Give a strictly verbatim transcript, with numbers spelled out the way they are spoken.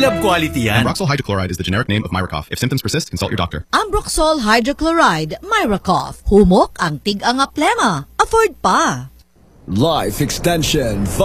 Ambilab quality yan. Ambroxol hydrochloride is the generic name of Myracough. If symptoms persist, consult your doctor. Ambroxol hydrochloride, Myracough. Humok ang tig-anga plema. Afford pa. Life Extension